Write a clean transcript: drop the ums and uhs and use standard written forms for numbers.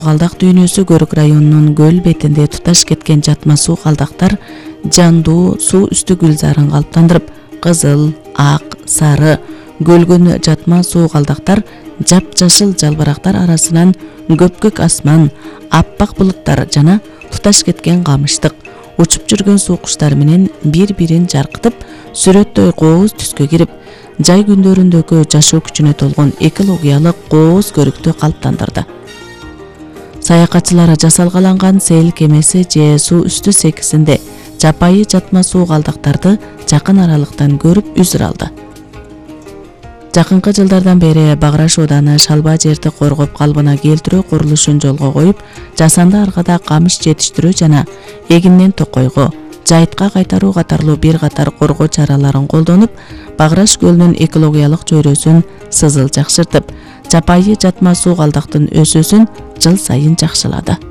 Калдак дүйнөсү Көрүк районунун көл бетинде туташ кеткен жатма суу калдактар жандуу суу үстү гүлзарын калыптандырып, кызыл, ак, сары, көлгөн жатма суу калдактар жапжашыл жалбырактар арасынан көпкөк асман, аппак булуттар жана туташ кеткен камыштык, учуп жүргөн суу куштары менен бири-бирин жаркытып, сүрөттөй кооз түскө кирип, жай күндөрүндөгү жашоо күчүнө толгон экологиялык кооз көрүктү калыптандырды. Саякатчылар жасалгаланган сейил кемеси же суу үстү секисинде жапайы жатма суу калдактарды жакын аралыктан көрүп үзүр алды. Жакынкы жылдардан бери Баграш ооданы шалба жерди коргоп калыбына келтирүү курулушун жолго коюп, жасанды аргада камыш жетиштирүү жана эгинден токойго, жайытка кайтаруу катарлуу бир катар коргоо чараларын колдонуп, Баграш көлүнүн экологиялык чөйрөсүн сызыл жакшыртып, жапайы жатма суу калдактын өсүүсүн жыл сайын жакшылады.